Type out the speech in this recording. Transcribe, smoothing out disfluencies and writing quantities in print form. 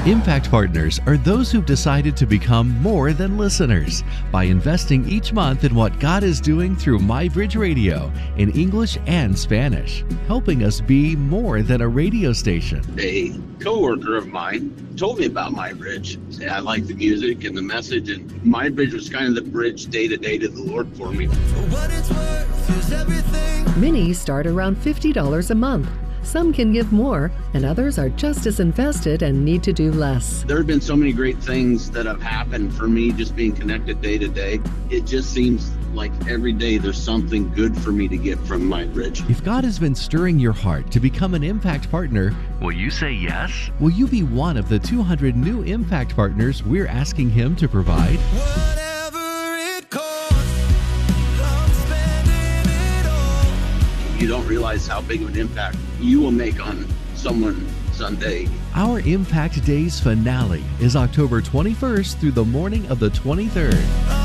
Impact Partners are those who've decided to become more than listeners by investing each month in what God is doing through MyBridge Radio in English and Spanish, helping us be more than a radio station. A coworker of mine told me about MyBridge. I like the music and the message, and MyBridge was kind of the bridge day to day to the Lord for me. What it's worth is everything. Many start around $50 a month. Some can give more, and others are just as invested and need to do less. There have been so many great things that have happened for me just being connected day to day. It just seems like every day there's something good for me to get from MyBridge. If God has been stirring your heart to become an Impact Partner, will you say yes? Will you be one of the 200 new Impact Partners we're asking Him to provide? Whatever it costs, I'm spending it all. You don't realize how big of an impact you will make on someone someday. Our Impact Days finale is October 21st through the morning of the 23rd.